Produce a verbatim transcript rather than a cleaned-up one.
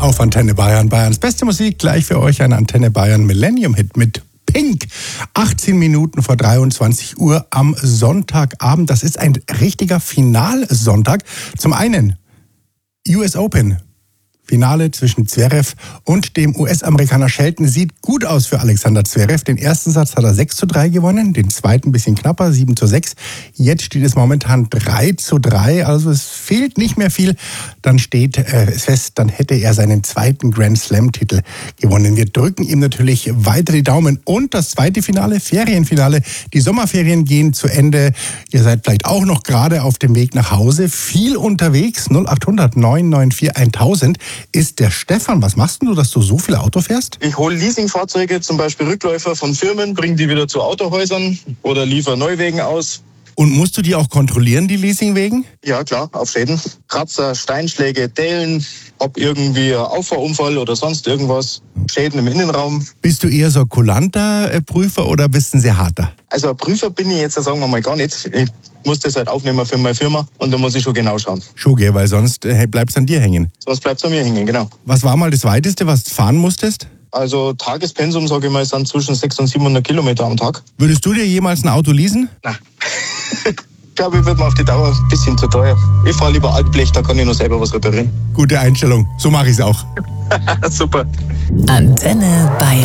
Auf Antenne Bayern, Bayerns beste Musik, gleich für euch ein Antenne Bayern Millennium-Hit mit Pink. achtzehn Minuten vor dreiundzwanzig Uhr am Sonntagabend. Das ist ein richtiger Finalsonntag. Zum einen U S Open. Finale zwischen Zverev und dem U S-Amerikaner Shelton. Sieht gut aus für Alexander Zverev. Den ersten Satz hat er sechs zu drei gewonnen, den zweiten ein bisschen knapper, sieben zu sechs. Jetzt steht es momentan drei zu drei, also es fehlt nicht mehr viel. Dann steht äh, es fest, dann hätte er seinen zweiten Grand Slam-Titel gewonnen. Wir drücken ihm natürlich weiter die Daumen. Und das zweite Finale, Ferienfinale. Die Sommerferien gehen zu Ende. Ihr seid vielleicht auch noch gerade auf dem Weg nach Hause. Viel unterwegs. null acht hundert neun neun vier tausend ist der Stefan. Was machst du, dass du so viel Auto fährst? Ich hole Leasingfahrzeuge, zum Beispiel Rückläufer von Firmen, bringe die wieder zu Autohäusern oder liefere Neuwegen aus. Und musst du die auch kontrollieren, die Leasingwegen? Ja, klar, auf Schäden. Kratzer, Steinschläge, Dellen, ob irgendwie ein Auffahrunfall oder sonst irgendwas. Schäden im Innenraum. Bist du eher so ein kulanter äh, Prüfer oder bist du ein sehr harter? Also ein Prüfer bin ich jetzt, sagen wir mal, gar nicht. Ich muss das halt aufnehmen für meine Firma und da muss ich schon genau schauen. Schon, gell, weil sonst äh, bleibst an dir hängen. Sonst bleibt es an mir hängen, genau. Was war mal das Weiteste, was du fahren musstest? Also Tagespensum, sage ich mal, sind zwischen sechshundert und siebenhundert Kilometer am Tag. Würdest du dir jemals ein Auto leasen? Nein. Ich glaube, ich wird mir auf die Dauer ein bisschen zu teuer. Ich fahre lieber Altblech, da kann ich noch selber was reparieren. Gute Einstellung, so mache ich es auch. Super. Antenne Bayern.